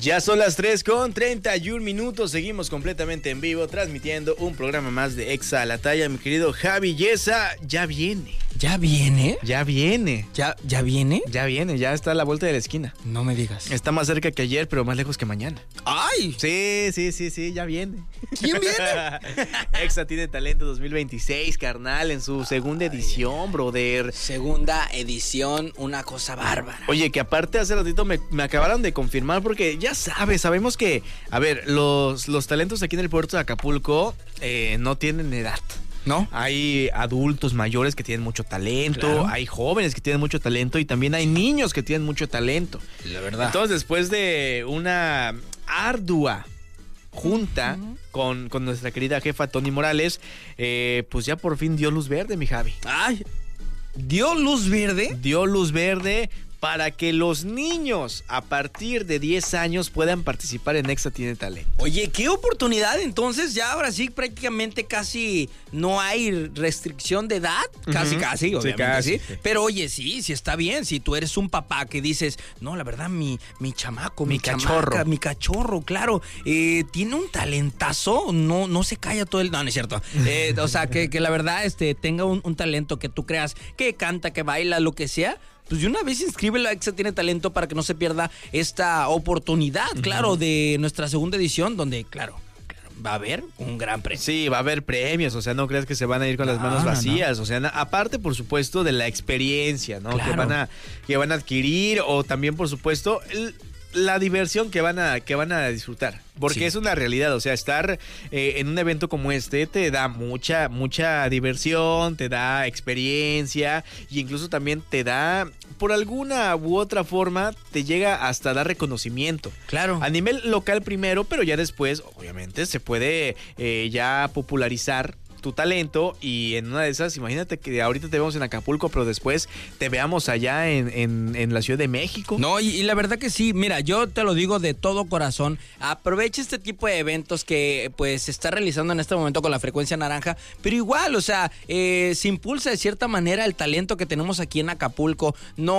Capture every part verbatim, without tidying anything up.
Ya son las tres con treinta y un minutos, seguimos completamente en vivo, transmitiendo un programa más de Exa a la Talla. Mi querido Javi Yesa, ya viene. ¿Ya viene? Ya viene. ¿Ya, ya viene? Ya viene, ya está a la vuelta de la esquina. No me digas. Está más cerca que ayer, pero más lejos que mañana. ¡Ay! Sí, sí, sí, sí, ya viene. ¿Quién viene? Exa tiene talento dos mil veintiséis, carnal, en su segunda edición, brother. Segunda edición, una cosa bárbara. Oye, que aparte hace ratito me, me acabaron de confirmar, porque ya sabes, sabemos que, a ver, los, los talentos aquí en el puerto de Acapulco eh, no tienen edad. ¿No? Hay adultos mayores que tienen mucho talento, claro. Hay jóvenes que tienen mucho talento y también hay niños que tienen mucho talento. La verdad. Entonces, después de una ardua junta uh-huh. con, con nuestra querida jefa Tony Morales, eh, pues ya por fin dio luz verde, mi Javi. ¡Ay! ¿Dio luz verde? Dio luz verde para que los niños a partir de diez años puedan participar en Exa Tiene Talento. Oye, qué oportunidad, entonces ya ahora sí prácticamente casi no hay restricción de edad, casi uh-huh. casi, obviamente sí, casi, sí. Pero oye, sí, sí está bien, si tú eres un papá que dices, no, la verdad, mi, mi chamaco, mi, mi cachorro, chamaca, mi cachorro, claro, eh, tiene un talentazo, no, no se calla todo el... No, no es cierto, eh, o sea, que, que la verdad este, tenga un, un talento que tú creas, que canta, que baila, lo que sea, pues de una vez inscríbelo a Exa Tiene Talento para que no se pierda esta oportunidad, uh-huh. claro, de nuestra segunda edición, donde, claro, claro, va a haber un gran premio. Sí, va a haber premios, o sea, no creas que se van a ir con no, las manos vacías, no, no. o sea, na- aparte, por supuesto, de la experiencia, ¿no? Claro. Que van a, que van a adquirir, o también, por supuesto, el, la diversión que van a, que van a disfrutar. Porque sí. Es una realidad, o sea, estar eh, en un evento como este te da mucha, mucha diversión, te da experiencia y incluso también te da, por alguna u otra forma, te llega hasta dar reconocimiento. Claro. A nivel local primero, pero ya después, obviamente, se puede eh, ya popularizar tu talento y en una de esas, imagínate que ahorita te vemos en Acapulco, pero después te veamos allá en, en, en la Ciudad de México. No, y, y la verdad que sí, mira, yo te lo digo de todo corazón, aprovecha este tipo de eventos que pues se está realizando en este momento con la Frecuencia Naranja, pero igual, o sea, eh, se impulsa de cierta manera el talento que tenemos aquí en Acapulco,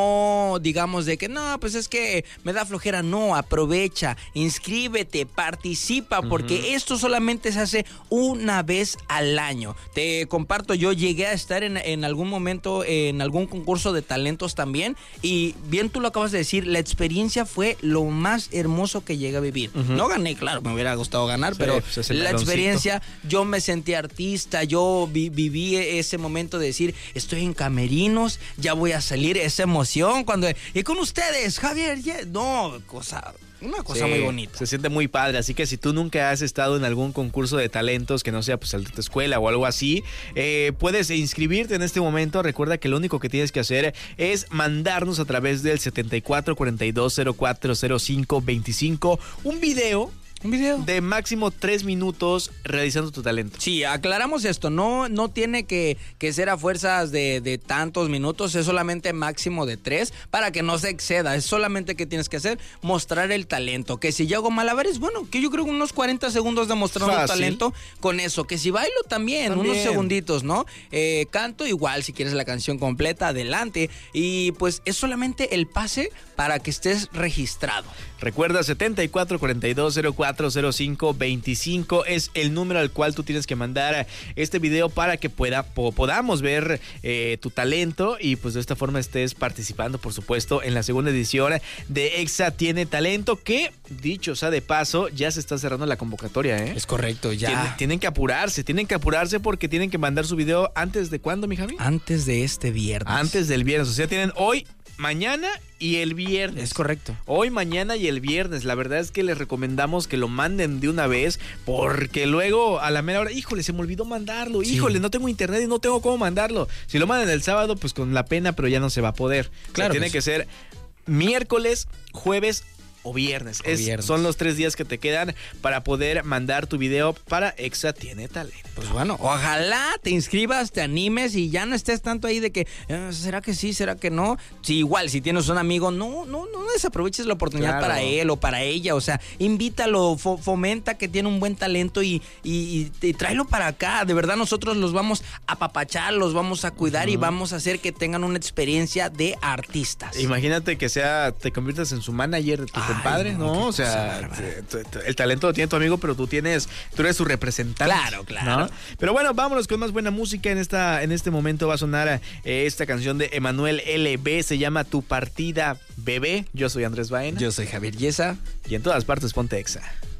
no digamos de que no, pues es que me da flojera, no, aprovecha, inscríbete, participa, porque uh-huh. esto solamente se hace una vez al año. Te comparto, yo llegué a estar en, en algún momento en algún concurso de talentos también y bien tú lo acabas de decir, la experiencia fue lo más hermoso que llegué a vivir. Uh-huh. No gané, claro, me hubiera gustado ganar, sí, pero pues la experiencia, yo me sentí artista, yo vi, viví ese momento de decir, estoy en camerinos, ya voy a salir, esa emoción cuando, y con ustedes, Javier, yeah. no, cosa... Una cosa sí, muy bonita. Se siente muy padre, así que si tú nunca has estado en algún concurso de talentos que no sea pues el de tu escuela o algo así, eh, puedes inscribirte en este momento. Recuerda que lo único que tienes que hacer es mandarnos a través del setenta y cuatro cuarenta y dos cero cuatro cero cinco veinticinco un video. Un video de máximo tres minutos realizando tu talento. Sí, aclaramos esto, no, no tiene que, que ser a fuerzas de, de tantos minutos, es solamente máximo de tres para que no se exceda, es solamente que tienes que hacer, mostrar el talento, que si yo hago malabares, bueno, que yo creo unos cuarenta segundos de mostrar un talento con eso, que si bailo también, también. unos segunditos, ¿no? Eh, canto igual, si quieres la canción completa, adelante, y pues es solamente el pase para que estés registrado. Recuerda, setenta y cuatro cuarenta y dos cero cuatro cero cinco veinticinco es el número al cual tú tienes que mandar este video para que pueda, po, podamos ver eh, tu talento y pues de esta forma estés participando, por supuesto, en la segunda edición de Exa Tiene Talento, que, dicho sea de paso, ya se está cerrando la convocatoria, ¿eh? Es correcto, ya. Tienen, tienen que apurarse, tienen que apurarse porque tienen que mandar su video antes de ¿cuándo, mi Javi? Antes de este viernes. Antes del viernes, o sea, tienen hoy, mañana y el viernes. Es correcto. Hoy, mañana y el viernes. La verdad es que les recomendamos que lo manden de una vez porque luego a la mera hora, híjole, se me olvidó mandarlo. Sí. Híjole, no tengo internet y no tengo cómo mandarlo. Si lo mandan el sábado, pues con la pena, pero ya no se va a poder. Claro. O sea, tiene que ser miércoles, jueves o viernes. O es, viernes. Son los tres días que te quedan para poder mandar tu video para Exa Tiene Talento. Pues bueno, ojalá te inscribas, te animes y ya no estés tanto ahí de que, eh, ¿será que sí? ¿Será que no? Si igual, si tienes un amigo, no, no, no desaproveches la oportunidad claro. para él o para ella. O sea, invítalo, fo- fomenta que tiene un buen talento y, y, y, y tráelo para acá. De verdad, nosotros los vamos a apapachar, los vamos a cuidar uh-huh. y vamos a hacer que tengan una experiencia de artistas. Imagínate que sea, te conviertas en su manager de tu ah, compadre, Ay, ¿no? no, O sea, el talento lo tiene tu amigo, pero tú tienes, tú eres su representante. Claro, claro. ¿no? Pero bueno, vámonos con más buena música. En esta, en este momento va a sonar eh, esta canción de Emanuel L B, se llama Tu Partida Bebé. Yo soy Andrés Baena. Yo soy Javier Yesa. Y en todas partes ponte Exa.